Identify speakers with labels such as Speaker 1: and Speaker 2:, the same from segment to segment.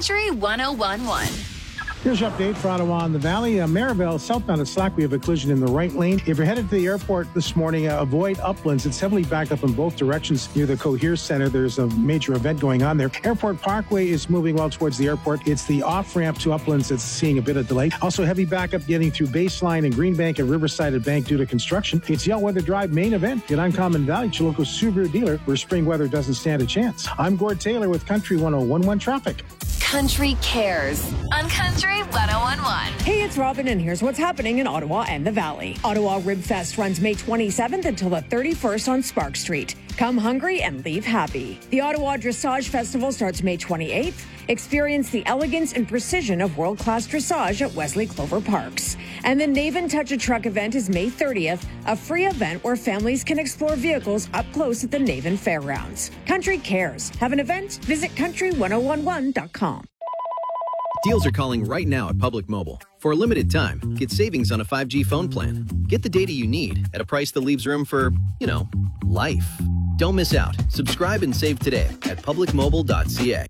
Speaker 1: Country 101.1.
Speaker 2: Here's your update for Ottawa and the Valley. Maribel, southbound at Slack, we have a collision in the right lane. If you're headed to the airport this morning, avoid Uplands. It's heavily backed up in both directions near the Cohere Centre. There's a major event going on there. Airport Parkway is moving well towards the airport. It's the off-ramp to Uplands that's seeing a bit of delay. Also, heavy backup getting through Baseline and Greenbank and Riverside at Bank due to construction. It's the All-Weather Drive main event at Uncommon Valley, your local Subaru dealer, where spring weather doesn't stand a chance. I'm Gord Taylor with Country 101.1 Traffic.
Speaker 1: Country Cares on Country 101.1.
Speaker 3: Hey, it's Robin, and here's what's happening in Ottawa and the Valley. Ottawa Rib Fest runs May 27th until the 31st on Spark Street. Come hungry and leave happy. The Ottawa Dressage Festival starts May 28th. Experience the elegance and precision of world-class dressage at Wesley Clover Parks. And the Navan Touch a Truck event is May 30th, a free event where families can explore vehicles up close at the Navan Fairgrounds. Country Cares. Have an event? Visit country1011.com.
Speaker 4: Deals are calling right now at Public Mobile. For a limited time, get savings on a 5G phone plan. Get the data you need at a price that leaves room for, life. Don't miss out. Subscribe and save today at publicmobile.ca.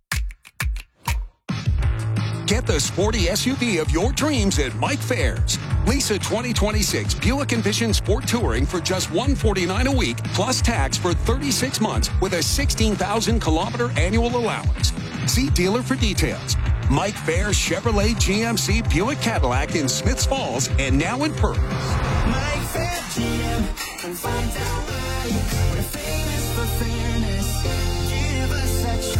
Speaker 5: Get the sporty SUV of your dreams at Mike Fairs. Lease a 2026 Buick Envision Sport Touring for just $149 a week, plus tax for 36 months with a 16,000-kilometer annual allowance. See dealer for details. Mike Fairs Chevrolet GMC Buick Cadillac in Smiths Falls and now in Perth.
Speaker 6: Mike Fair GM and find out why we're famous for fairness. Give us a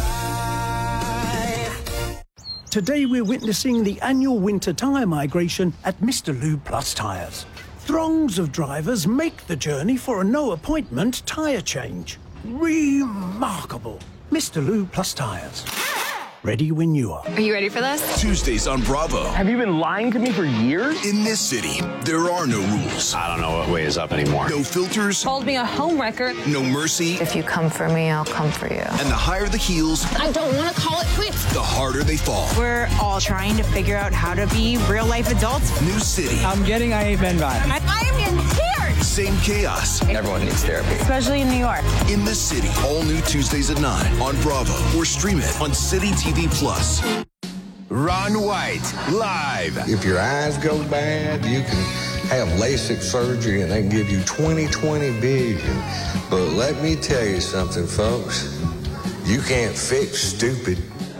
Speaker 6: try.
Speaker 7: Today we're witnessing the annual winter tyre migration at Mr. Lube Plus Tyres. Throngs of drivers make the journey for a no-appointment tyre change. Remarkable. Mr. Lube Plus Tyres. Ready when you are.
Speaker 1: Are you ready for this?
Speaker 8: Tuesdays on Bravo.
Speaker 9: Have you been lying to me for years?
Speaker 8: In this city, there are no rules.
Speaker 9: I don't know what way is up anymore.
Speaker 8: No filters.
Speaker 10: Called me a homewrecker.
Speaker 8: No mercy.
Speaker 10: If you come for me, I'll come for you.
Speaker 8: And the higher the heels,
Speaker 10: I don't want to call it quits.
Speaker 8: the harder they fall.
Speaker 11: We're all trying to figure out how to be real-life adults.
Speaker 8: New city.
Speaker 12: I'm getting IABN vibe.
Speaker 11: I am getting scared.
Speaker 8: Same chaos.
Speaker 9: Everyone needs therapy.
Speaker 11: Especially in New York.
Speaker 8: In this city, all new Tuesdays at 9 on Bravo or stream it on City TV Plus.
Speaker 13: Ron White, live.
Speaker 14: If your eyes go bad, you can have LASIK surgery and they can give you 20/20 vision. But let me tell you something, folks. You can't fix stupid.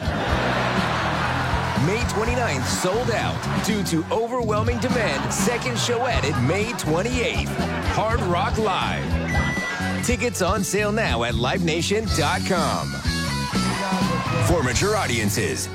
Speaker 13: May 29th, sold out. Due to overwhelming demand, second show added May 28th. Hard Rock Live. Tickets on sale now at livenation.com. For mature audiences.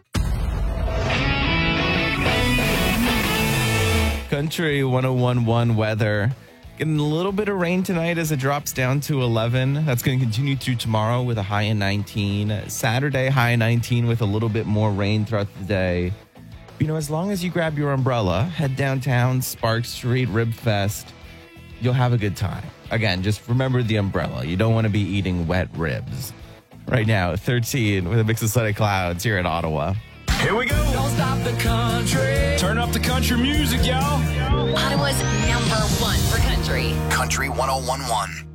Speaker 15: Country 101.1 weather. Getting a little bit of rain tonight as it drops down to 11. That's going to continue through tomorrow with a high in 19. Saturday, high in 19 with a little bit more rain throughout the day. As long as you grab your umbrella, head downtown, Spark Street, Rib Fest, you'll have a good time. Again, just remember the umbrella. You don't want to be eating wet ribs. Right now, 13 with a mix of sunny clouds here in Ottawa.
Speaker 16: Here we go. Don't stop the country. Turn up the country music, y'all.
Speaker 1: Ottawa's #1 for country.
Speaker 8: Country 101.1.